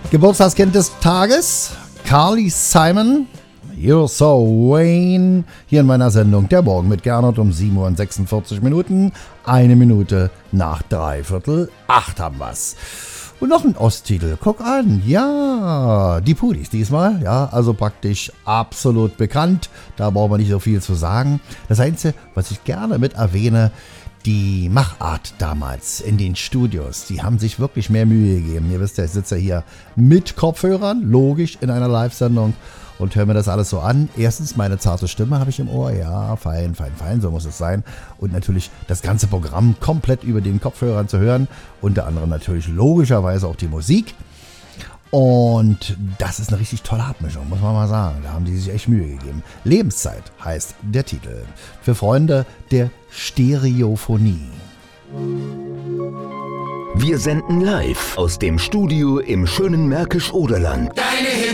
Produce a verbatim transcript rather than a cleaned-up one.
Geburtstagskind des Tages, Carly Simon, You're So Vain, hier in meiner Sendung Der Morgen mit Gernot um sieben Uhr und sechsundvierzig Minuten, eine Minute nach dreiviertel acht haben wir's. Und noch ein Osttitel, guck an, ja, die Pudis diesmal, ja, also praktisch absolut bekannt, da brauchen wir nicht so viel zu sagen. Das Einzige, was ich gerne mit erwähne, die Machart damals in den Studios, die haben sich wirklich mehr Mühe gegeben. Ihr wisst ja, ich sitze hier mit Kopfhörern, logisch, in einer Live-Sendung und höre mir das alles so an. Erstens, meine zarte Stimme habe ich im Ohr, ja, fein, fein, fein, so muss es sein. Und natürlich das ganze Programm komplett über den Kopfhörern zu hören. Unter anderem natürlich logischerweise auch die Musik. Und das ist eine richtig tolle Abmischung, muss man mal sagen. Da haben die sich echt Mühe gegeben. Lebenszeit heißt der Titel. Für Freunde der Stereophonie. Wir senden live aus dem Studio im schönen Märkisch-Oderland. Deine